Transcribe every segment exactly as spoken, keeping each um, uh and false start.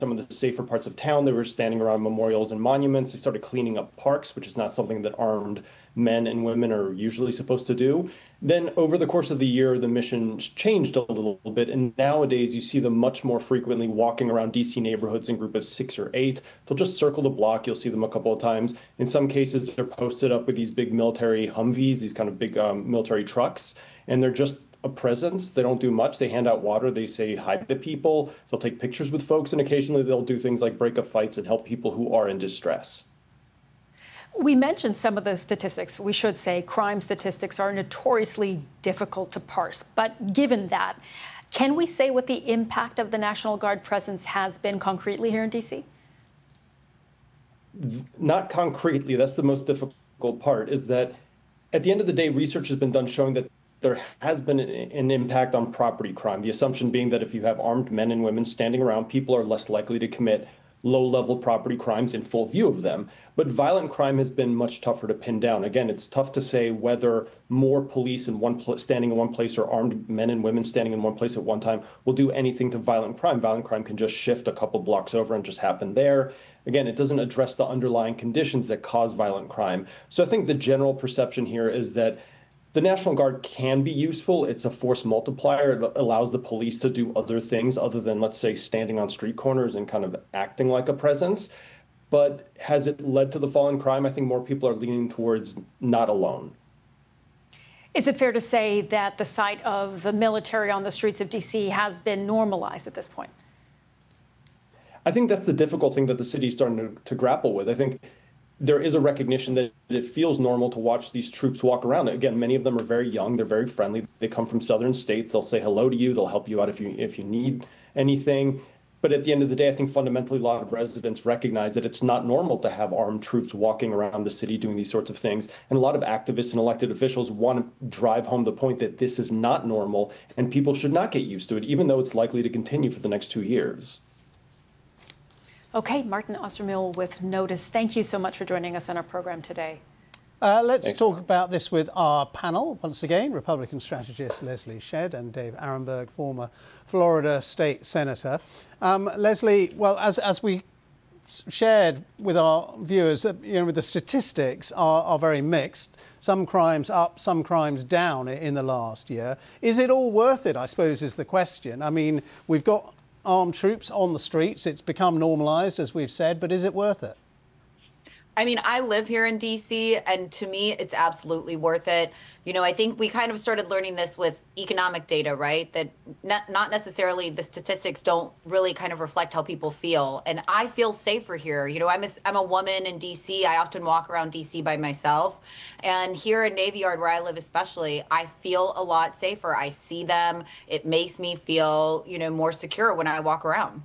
some of the safer parts of town. They were standing around memorials and monuments. They started cleaning up parks, which is not something that armed men and women are usually supposed to do. Then over the course of the year, the mission changed a little bit. And nowadays you see them much more frequently walking around D C neighborhoods in groups of six or eight. They'll just circle the block. You'll see them a couple of times. In some cases, they're posted up with these big military Humvees, these kind of big um, military trucks. And they're just a presence. They don't do much. They hand out water. They say hi to people. They'll take pictures with folks. And occasionally they'll do things like break up fights and help people who are in distress. We mentioned some of the statistics. We should say crime statistics are notoriously difficult to parse. But given that, can we say what the impact of the National Guard presence has been concretely here in D C? Not concretely. That's the most difficult part, is that at the end of the day, research has been done showing that there has been an impact on property crime. The assumption being that if you have armed men and women standing around, people are less likely to commit low-level property crimes in full view of them. But violent crime has been much tougher to pin down. Again, it's tough to say whether more police in one pl- standing in one place or armed men and women standing in one place at one time will do anything to violent crime. Violent crime can just shift a couple blocks over and just happen there. Again, it doesn't address the underlying conditions that cause violent crime. So I think the general perception here is that the National Guard can be useful. It's a force multiplier. It allows the police to do other things other than, let's say, standing on street corners and kind of acting like a presence. But has it led to the fall in crime? I think more people are leaning towards not alone. Is it fair to say that the sight of the military on the streets of D C has been normalized at this point? I think that's the difficult thing that the city is starting to, to grapple with. I think there is a recognition that it feels normal to watch these troops walk around. Again, many of them are very young. They're very friendly. They come from southern states. They'll say hello to you. They'll help you out if you if you need anything. But at the end of the day, I think fundamentally a lot of residents recognize that it's not normal to have armed troops walking around the city doing these sorts of things. And a lot of activists and elected officials want to drive home the point that this is not normal and people should not get used to it, even though it's likely to continue for the next two years. Okay, Martin Ostermuhl with Notice. Thank you so much for joining us on our program today. Uh, let's Thanks. talk about this with our panel. Once again, Republican strategist Leslie Shedd and Dave Aronberg, former Florida state senator. Um, Leslie, well, as, as we shared with our viewers, uh, you know, the statistics are, are very mixed. Some crimes up, some crimes down in the last year. Is it all worth it, I suppose, is the question. I mean, we've got armed troops on the streets. It's become normalized, as we've said, but is it worth it? I mean, I live here in D C, and to me, it's absolutely worth it. You know, I think we kind of started learning this with economic data, right? That not, not necessarily the statistics don't really kind of reflect how people feel. And I feel safer here. You know, I'm a, I'm a woman in D C. I often walk around D C by myself. And here in Navy Yard, where I live especially, I feel a lot safer. I see them. It makes me feel, you know, more secure when I walk around.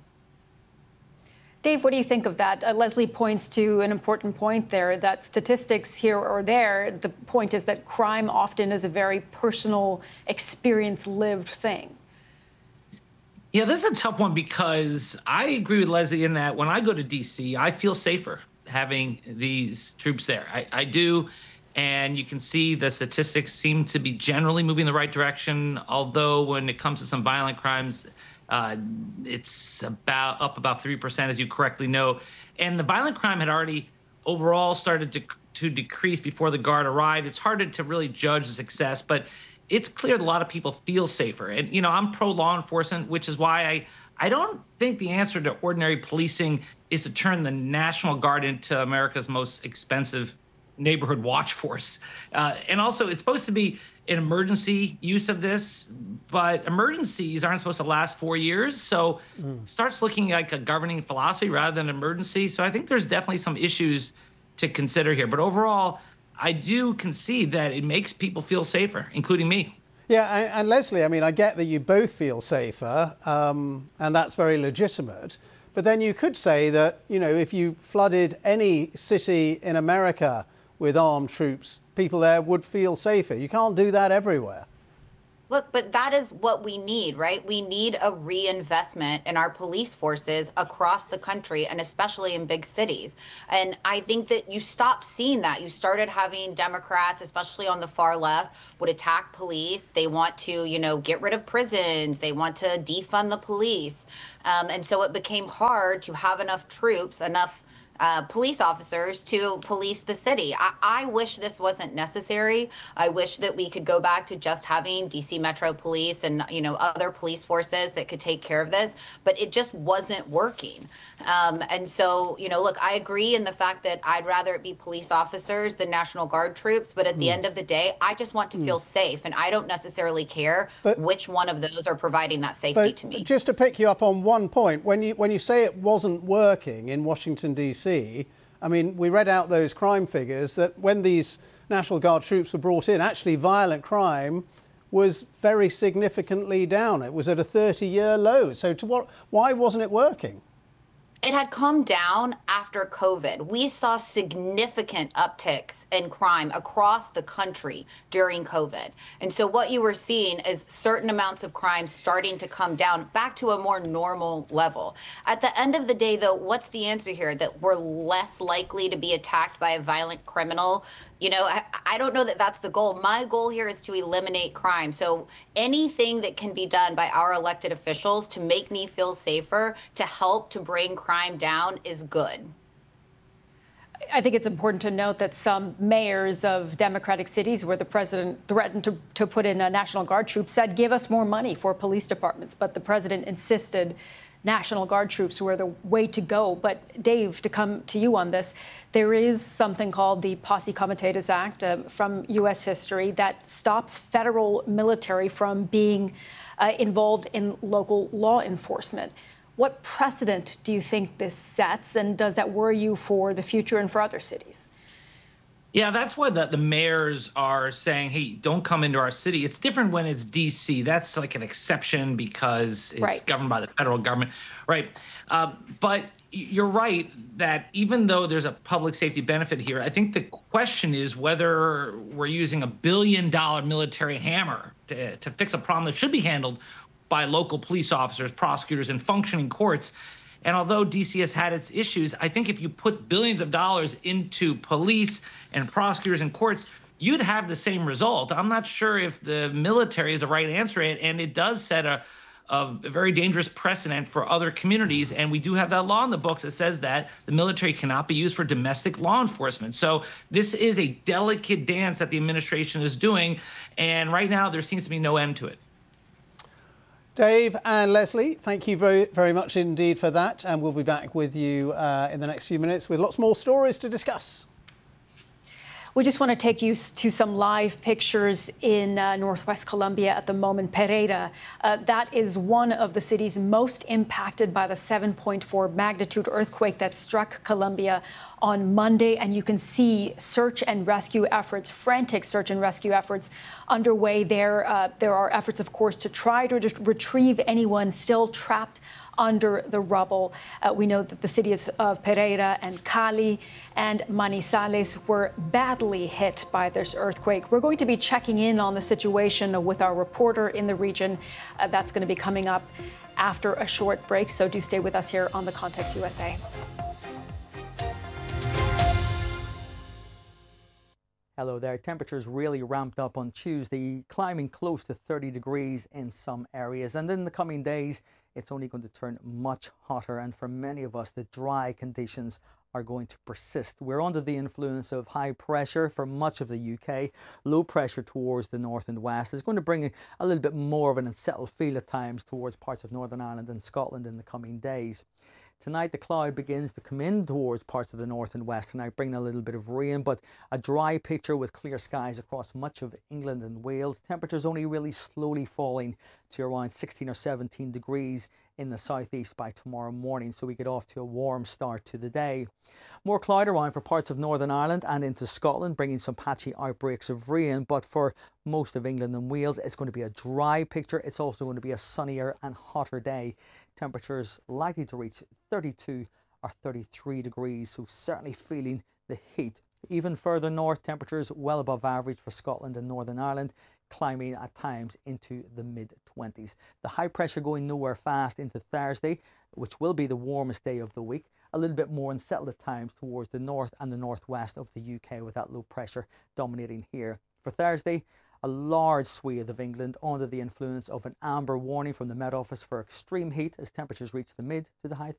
Dave, what do you think of that? Uh, Leslie points to an important point there, that statistics here or there, the point is that crime often is a very personal, experience lived thing. Yeah, this is a tough one because I agree with Leslie in that when I go to D C, I feel safer having these troops there. I, I do. And you can see the statistics seem to be generally moving in the right direction, although when it comes to some violent crimes, Uh, it's about up about three percent, as you correctly know. And the violent crime had already overall started to, to decrease before the Guard arrived. It's hard to really judge the success, but it's clear that a lot of people feel safer. And, you know, I'm pro law enforcement, which is why I, I don't think the answer to ordinary policing is to turn the National Guard into America's most expensive neighborhood watch force. Uh, and also, it's supposed to be an emergency use of this, but emergencies aren't supposed to last four years. So mm. it starts looking like a governing philosophy rather than emergency. So I think there's definitely some issues to consider here. But overall, I do concede that it makes people feel safer, including me. Yeah, and, and Leslie, I mean, I get that you both feel safer, um, and that's very legitimate. But then you could say that, you know, if you flooded any city in America with armed troops, people there would feel safer. You can't do that everywhere. Look, but that is what we need, right? We need a reinvestment in our police forces across the country and especially in big cities. And I think that you stopped seeing that. You started having Democrats, especially on the far left, would attack police. They want to, you know, get rid of prisons. They want to defund the police. Um, and so it became hard to have enough troops, enough uh, police officers to police the city. I, I wish this wasn't necessary. I wish that we could go back to just having D C Metro Police and, you know, other police forces that could take care of this, but it just wasn't working. Um, and so, you know, look, I agree in the fact that I'd rather it be police officers than National Guard troops, but at mm. the end of the day, I just want to mm. feel safe, and I don't necessarily care but, which one of those are providing that safety to me. Just to pick you up on one point, when you when you say it wasn't working in Washington, D C, I mean, we read out those crime figures that when these National Guard troops were brought in, actually violent crime was very significantly down. It was at a thirty-year low. So to what? Why wasn't it working? It had come down after COVID. We saw significant upticks in crime across the country during COVID. And so what you were seeing is certain amounts of crime starting to come down back to a more normal level. At the end of the day, though, what's the answer here? That we're less likely to be attacked by a violent criminal? You know, I, I don't know that that's the goal. My goal here is to eliminate crime. So anything that can be done by our elected officials to make me feel safer, to help to bring crime down is good. I think it's important to note that some mayors of Democratic cities where the president threatened to, to put in a National Guard troops said, give us more money for police departments. But the president insisted National Guard troops were the way to go. But Dave, to come to you on this, there is something called the Posse Comitatus Act uh, from U S history that stops federal military from being uh, involved in local law enforcement. What precedent do you think this sets, and does that worry you for the future and for other cities? Yeah, that's why the, the mayors are saying, hey, don't come into our city. It's different when it's D C. That's like an exception because it's right. governed by the federal government. Right. Um, but you're right that even though there's a public safety benefit here, I think the question is whether we're using a billion dollar military hammer to, to fix a problem that should be handled by local police officers, prosecutors, and functioning courts. And although D C has had its issues, I think if you put billions of dollars into police and prosecutors and courts, you'd have the same result. I'm not sure if the military is the right answer, and it does set a, a very dangerous precedent for other communities. And we do have that law in the books that says that the military cannot be used for domestic law enforcement. So this is a delicate dance that the administration is doing. And right now, there seems to be no end to it. Dave and Leslie, thank you very, very much indeed for that. And we'll be back with you uh, in the next few minutes with lots more stories to discuss. We just want to take you to some live pictures in uh, Northwest Colombia at the moment. Pereira, uh, that is one of the cities most impacted by the seven point four magnitude earthquake that struck Colombia on Monday. And you can see search and rescue efforts, frantic search and rescue efforts underway there. Uh, there are efforts, of course, to try to just retrieve anyone still trapped under the rubble. Uh, we know that the cities of Pereira and Cali and Manizales were badly hit by this earthquake. We're going to be checking in on the situation with our reporter in the region. Uh, that's going to be coming up after a short break, so do stay with us here on The Context U S A. Hello there. Temperatures really ramped up on Tuesday, climbing close to thirty degrees in some areas. And in the coming days, it's only going to turn much hotter. And for many of us, the dry conditions are going to persist. We're under the influence of high pressure for much of the U K. Low pressure towards the north and west is going to bring a little bit more of an unsettled feel at times towards parts of Northern Ireland and Scotland in the coming days. Tonight, the cloud begins to come in towards parts of the north and west tonight, bringing a little bit of rain, but a dry picture with clear skies across much of England and Wales. Temperatures only really slowly falling to around sixteen or seventeen degrees in the southeast by tomorrow morning, so we get off to a warm start to the day. More cloud around for parts of Northern Ireland and into Scotland, bringing some patchy outbreaks of rain, but for most of England and Wales, it's going to be a dry picture. It's also going to be a sunnier and hotter day. Temperatures likely to reach thirty-two or thirty-three degrees, so certainly feeling the heat. Even further north, temperatures well above average for Scotland and Northern Ireland. climbing at times into the mid twenties. The high pressure going nowhere fast into Thursday, which will be the warmest day of the week. A little bit more unsettled at times towards the north and the northwest of the U K, with that low pressure dominating here. For Thursday, a large swathe of England under the influence of an amber warning from the Met Office for extreme heat as temperatures reach the mid to the high